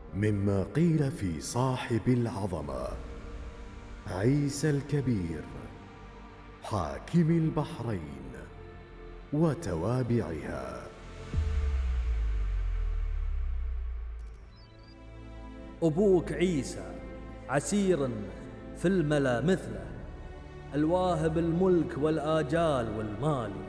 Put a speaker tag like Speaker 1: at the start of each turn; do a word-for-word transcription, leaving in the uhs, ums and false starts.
Speaker 1: مما قيل في صاحب العظمة عيسى الكبير حاكم البحرين وتوابعها.
Speaker 2: أبوك عيسى عسير في الملا مثله، الواهب الملك والآجال والمال،